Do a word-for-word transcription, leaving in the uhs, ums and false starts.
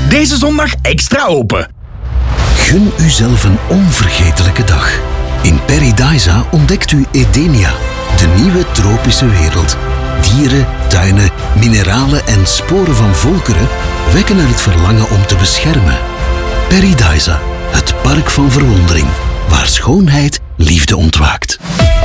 Deze zondag extra open. Gun uzelf een onvergetelijke dag. In Paradisa ontdekt u Edenia, de nieuwe tropische wereld. Dieren, tuinen, mineralen en sporen van volkeren wekken er het verlangen om te beschermen. Paradisa, het park van verwondering, waar schoonheid liefde ontwaakt.